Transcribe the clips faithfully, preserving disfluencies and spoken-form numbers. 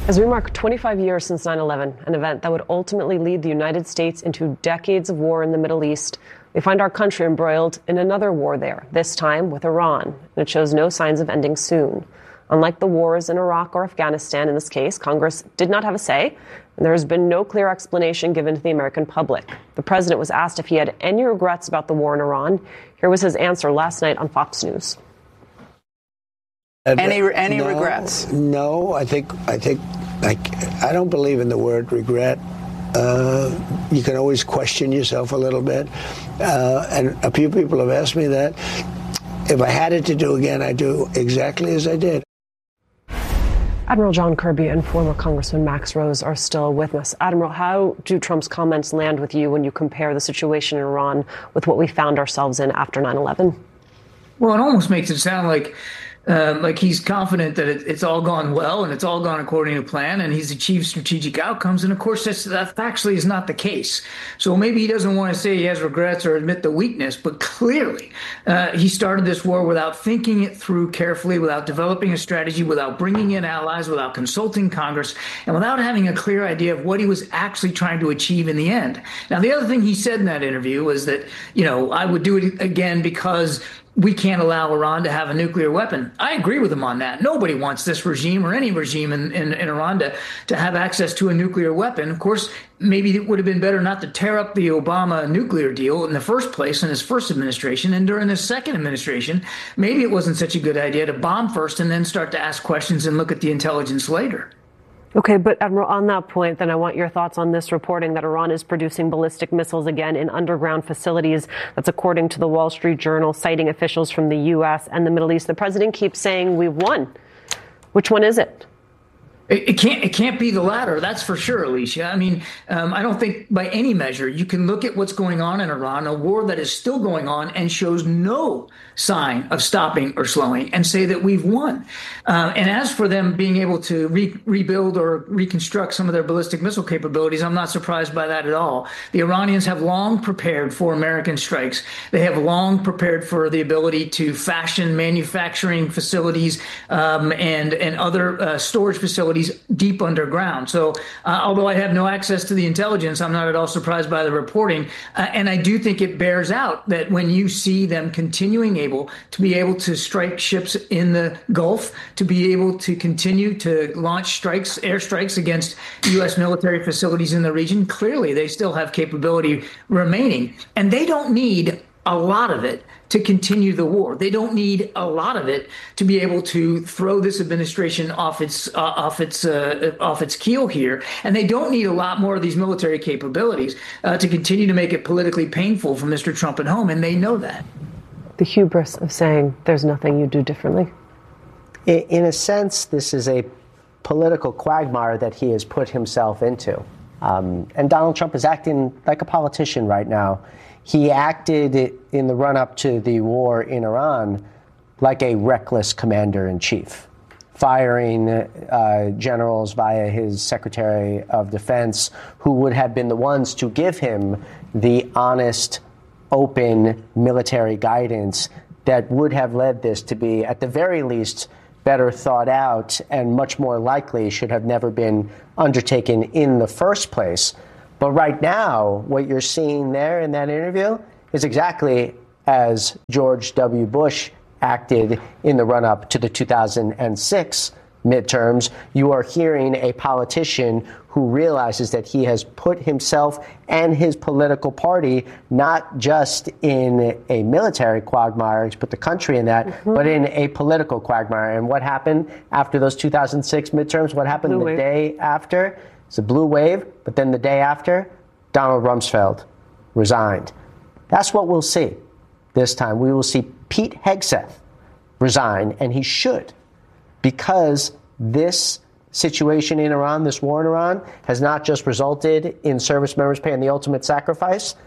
As we mark twenty-five years since nine eleven, an event that would ultimately lead the United States into decades of war in the Middle East, we find our country embroiled in another war there, this time with Iran, and it shows no signs of ending soon. Unlike the wars in Iraq or Afghanistan, in this case, Congress did not have a say, and there has been no clear explanation given to the American public. The president was asked if he had any regrets about the war in Iran. Here was his answer last night on Fox News. Any any no, regrets? No, I think I think like I don't believe in the word regret. Uh, you can always question yourself a little bit, uh, and a few people have asked me that. If I had it to do again, I'd do exactly as I did. Admiral John Kirby and former Congressman Max Rose are still with us. Admiral, how do Trump's comments land with you when you compare the situation in Iran with what we found ourselves in after nine eleven? Well, it almost makes it sound like Um, like he's confident that it, it's all gone well and it's all gone according to plan and he's achieved strategic outcomes. And of course, that's, that actually is not the case. So maybe he doesn't want to say he has regrets or admit the weakness, but clearly uh, he started this war without thinking it through carefully, without developing a strategy, without bringing in allies, without consulting Congress, and without having a clear idea of what he was actually trying to achieve in the end. Now, the other thing he said in that interview was that, you know, I would do it again because we can't allow Iran to have a nuclear weapon. I agree with him on that. Nobody wants this regime or any regime in, in, in Iran to, to have access to a nuclear weapon. Of course, maybe it would have been better not to tear up the Obama nuclear deal in the first place in his first administration. And during his second administration, maybe it wasn't such a good idea to bomb first and then start to ask questions and look at the intelligence later. Okay, but Admiral, on that point, then I want your thoughts on this reporting that Iran is producing ballistic missiles again in underground facilities. That's according to the Wall Street Journal, citing officials from the U S and the Middle East. The president keeps saying we've won. Which one is it? It, it can't. It can't be the latter. That's for sure, Alicia. I mean, um, I don't think by any measure you can look at what's going on in Iran, a war that is still going on and shows no sign of stopping or slowing, and say that we've won. Uh, and as for them being able to re- rebuild or reconstruct some of their ballistic missile capabilities, I'm not surprised by that at all. The Iranians have long prepared for American strikes. They have long prepared for the ability to fashion manufacturing facilities um, and and other uh, storage facilities deep underground. So uh, although I have no access to the intelligence, I'm not at all surprised by the reporting. Uh, and I do think it bears out that when you see them continuing able to be able to strike ships in the Gulf, to be able to continue to launch strikes, airstrikes against U S military facilities in the region, clearly they still have capability remaining. And they don't need a lot of it to continue the war. They don't need a lot of it to be able to throw this administration off its uh, off its uh, off its keel here, and they don't need a lot more of these military capabilities uh, to continue to make it politically painful for Mister Trump at home, and they know that. The hubris of saying there's nothing you do differently. In a sense, this is a political quagmire that he has put himself into, um, and Donald Trump is acting like a politician right now. He acted in the run-up to the war in Iran like a reckless commander-in-chief, firing uh, generals via his Secretary of Defense, who would have been the ones to give him the honest, open military guidance that would have led this to be, at the very least, better thought out and much more likely should have never been undertaken in the first place. But right now, what you're seeing there in that interview is exactly as George W. Bush acted in the run-up to the two thousand six midterms. You are hearing a politician who realizes that he has put himself and his political party not just in a military quagmire, he's put the country in that, mm-hmm. but in a political quagmire. And what happened after those two thousand six midterms? What happened Blue the wave. day after? It's a blue wave, but then the day after, Donald Rumsfeld resigned. That's what we'll see this time. We will see Pete Hegseth resign, and he should, because this situation in Iran, this war in Iran, has not just resulted in service members paying the ultimate sacrifice.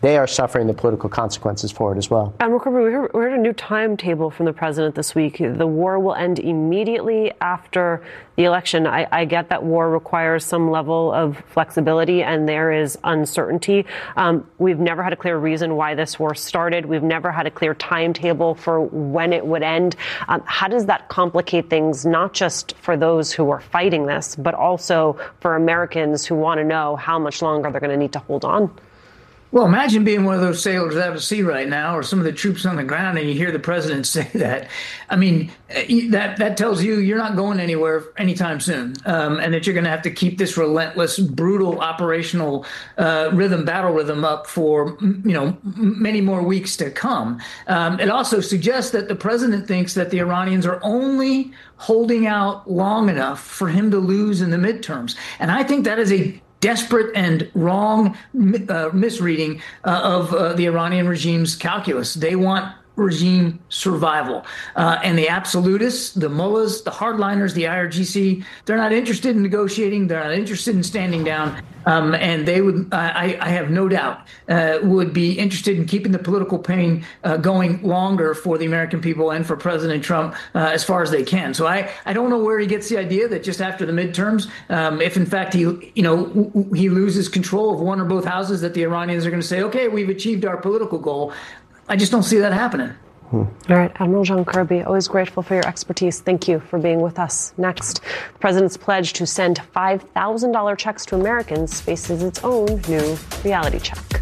they are suffering the political consequences for it as well. Admiral Kirby, we heard, we heard a new timetable from the president this week. The war will end immediately after the election. I, I get that war requires some level of flexibility and there is uncertainty. Um, we've never had a clear reason why this war started. We've never had a clear timetable for when it would end. Um, how does that complicate things, not just for those who are fighting this, but also for Americans who want to know how much longer they're going to need to hold on? Well, imagine being one of those sailors out at sea right now, or some of the troops on the ground, and you hear the president say that. I mean, that that tells you you're not going anywhere anytime soon, um, and that you're going to have to keep this relentless, brutal operational uh, rhythm, battle rhythm up for, you know, many more weeks to come. Um, it also suggests that the president thinks that the Iranians are only holding out long enough for him to lose in the midterms, and I think that is a desperate and wrong uh, misreading uh, of uh, the Iranian regime's calculus. They want regime survival. Uh, and the absolutists, the mullahs, the hardliners, the I R G C, they're not interested in negotiating. They're not interested in standing down. Um, and they would, I, I have no doubt, uh, would be interested in keeping the political pain uh, going longer for the American people and for President Trump uh, as far as they can. So I, I don't know where he gets the idea that just after the midterms, um, if in fact he, you know, he loses control of one or both houses, that the Iranians are going to say, okay, we've achieved our political goal. I just don't see that happening. Hmm. All right, Admiral John Kirby, always grateful for your expertise. Thank you for being with us. Next, the president's pledge to send five thousand dollars checks to Americans faces its own new reality check.